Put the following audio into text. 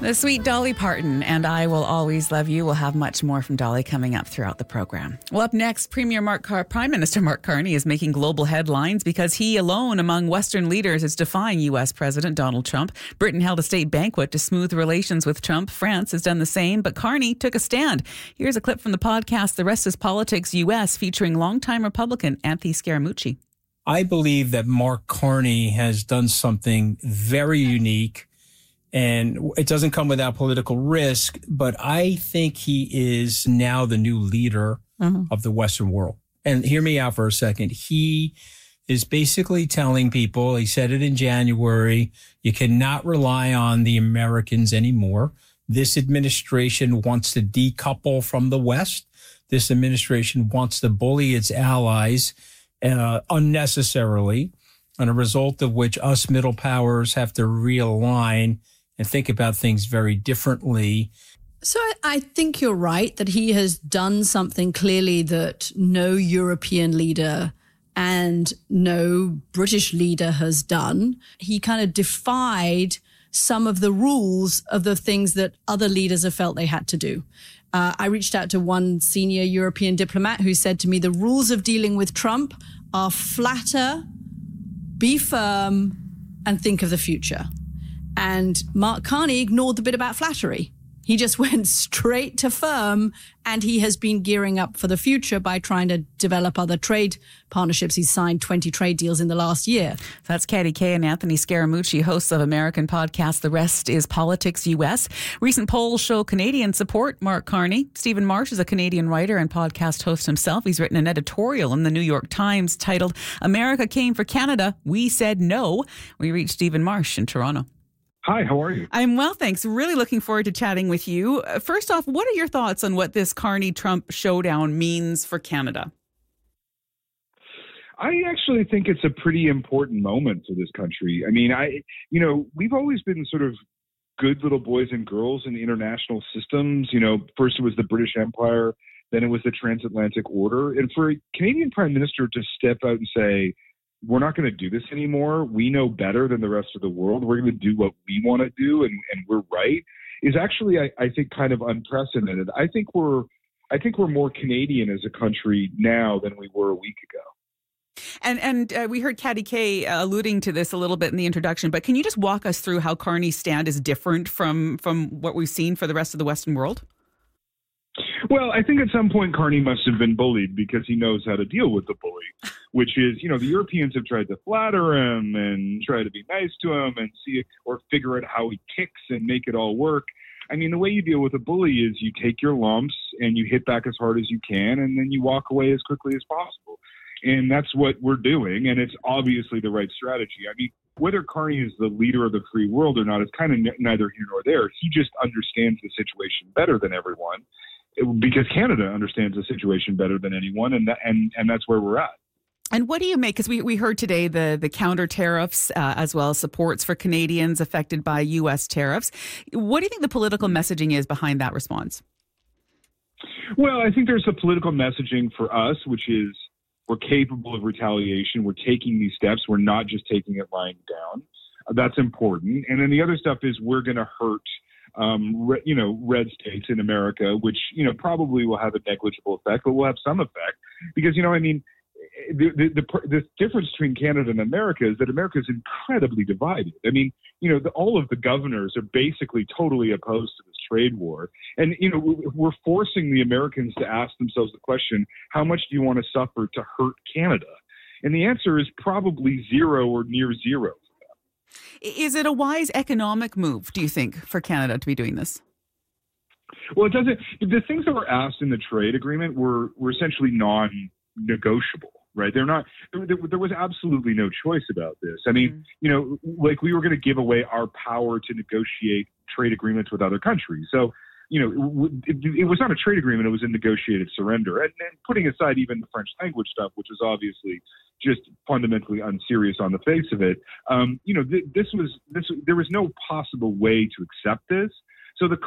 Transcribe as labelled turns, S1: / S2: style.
S1: The sweet Dolly Parton and I Will Always Love You. We'll have much more from Dolly coming up throughout the program. Well, up next, Prime Minister Mark Carney is making global headlines because he alone among Western leaders is defying U.S. President Donald Trump. Britain held a state banquet to smooth relations with Trump. France has done the same, but Carney took a stand. Here's a clip from the podcast The Rest is Politics U.S. featuring longtime Republican Anthony Scaramucci.
S2: I believe that Mark Carney has done something very unique. And it doesn't come without political risk, but I think he is now the new leader of the Western world. And hear me out for a second. He is basically telling people, he said it in January, you cannot rely on the Americans anymore. This administration wants to decouple from the West. This administration wants to bully its allies unnecessarily, and a result of which us middle powers have to realign and think about things very differently.
S3: So I think you're right that he has done something clearly that no European leader and no British leader has done. He kind of defied some of the rules of the things that other leaders have felt they had to do. I reached out to one senior European diplomat who said to me, the rules of dealing with Trump are flatter, be firm, and think of the future. And Mark Carney ignored the bit about flattery. He just went straight to firm, and he has been gearing up for the future by trying to develop other trade partnerships. He's signed 20 trade deals in the last year.
S1: That's Katie Kay and Anthony Scaramucci, hosts of American podcast The Rest is Politics U.S. Recent polls show Canadians support Mark Carney. Stephen Marsh is a Canadian writer and podcast host himself. He's written an editorial in the New York Times titled, America Came for Canada, We Said No. We reached Stephen Marsh in Toronto.
S4: Hi, how are you?
S1: I'm well, thanks. Really looking forward to chatting with you. First off, what are your thoughts on what this Carney-Trump showdown means for Canada?
S4: I actually think it's a pretty important moment for this country. I mean, we've always been sort of good little boys and girls in the international systems. You know, first it was the British Empire, then it was the transatlantic order. And for a Canadian prime minister to step out and say, we're not going to do this anymore. We know better than the rest of the world. We're going to do what we want to do, and we're right, is actually, I think, kind of unprecedented. I think we're more Canadian as a country now than we were a week ago.
S1: And we heard Katie Kay alluding to this a little bit in the introduction, but can you just walk us through how Carney's stand is different from what we've seen for the rest of the Western world?
S4: Well, I think at some point Carney must have been bullied because he knows how to deal with the bully, which is, the Europeans have tried to flatter him and try to be nice to him and see or figure out how he kicks and make it all work. I mean, the way you deal with a bully is you take your lumps and you hit back as hard as you can, and then you walk away as quickly as possible. And that's what we're doing, and it's obviously the right strategy. I mean, whether Carney is the leader of the free world or not is kind of neither here nor there. He just understands the situation better than everyone, because Canada understands the situation better than anyone, and that's where we're at.
S1: And what do you make, because we heard today the counter tariffs as well as supports for Canadians affected by U.S. tariffs. What do you think the political messaging is behind that response?
S4: Well, I think there's a political messaging for us, which is we're capable of retaliation. We're taking these steps. We're not just taking it lying down. That's important. And then the other stuff is we're going to hurt red states in America, which, probably will have a negligible effect, but will have some effect because, the difference between Canada and America is that America is incredibly divided. I mean, all of the governors are basically totally opposed to this trade war. And, we're forcing the Americans to ask themselves the question, how much do you want to suffer to hurt Canada? And the answer is probably zero or near zero.
S1: Is it a wise economic move, do you think, for Canada to be doing this?
S4: Well, it doesn't. The things that were asked in the trade agreement were essentially non-negotiable, right? They're not. There was absolutely no choice about this. I mean, like we were going to give away our power to negotiate trade agreements with other countries. So, it was not a trade agreement. It was a negotiated surrender. And putting aside even the French language stuff, which is obviously just fundamentally unserious on the face of it, there was no possible way to accept this. So the